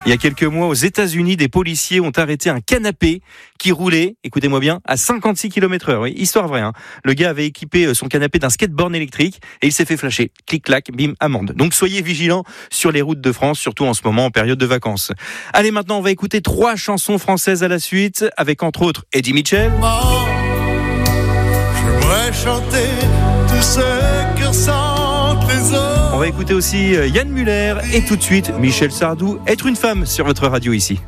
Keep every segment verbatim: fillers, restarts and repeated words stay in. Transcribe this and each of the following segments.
Il y a quelques mois, aux États-Unis, des policiers ont arrêté un canapé qui roulait, écoutez-moi bien, à cinquante-six kilomètres heure. Oui, histoire vraie, hein. Le gars avait équipé son canapé d'un skateboard électrique et il s'est fait flasher. Clic-clac, bim, amende. Donc soyez vigilants sur les routes de France, surtout en ce moment en période de vacances. Allez, maintenant, on va écouter trois chansons françaises à la suite, avec entre autres Eddie Mitchell. J'aimerais chanter tout ce que ressentent les autres. On va écouter aussi Yann Muller et tout de suite Michel Sardou, Être une femme sur votre radio ici.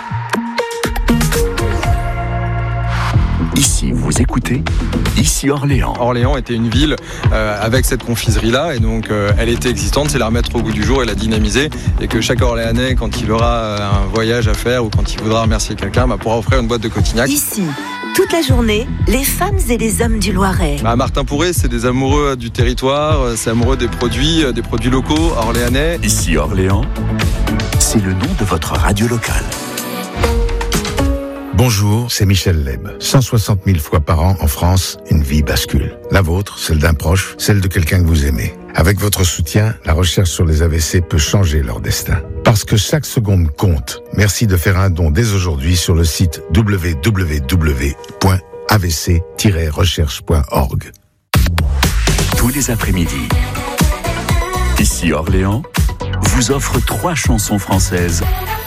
Ici, vous écoutez Ici Orléans. Orléans était une ville euh, avec cette confiserie-là et donc euh, elle était existante, c'est la remettre au goût du jour et la dynamiser et que chaque Orléanais, quand il aura euh, un voyage à faire ou quand il voudra remercier quelqu'un, bah, pourra offrir une boîte de Cotignac. Ici, toute la journée, les femmes et les hommes du Loiret. Bah, Martin Pourret, c'est des amoureux du territoire, c'est amoureux des produits, des produits locaux orléanais. Ici Orléans, c'est le nom de votre radio locale. Bonjour, c'est Michel Leb. cent soixante mille fois par an en France, une vie bascule. La vôtre, celle d'un proche, celle de quelqu'un que vous aimez. Avec votre soutien, la recherche sur les A V C peut changer leur destin. Parce que chaque seconde compte. Merci de faire un don dès aujourd'hui sur le site w w w point a v c tiret recherche point org. Tous les après-midi, Ici Orléans vous offre trois chansons françaises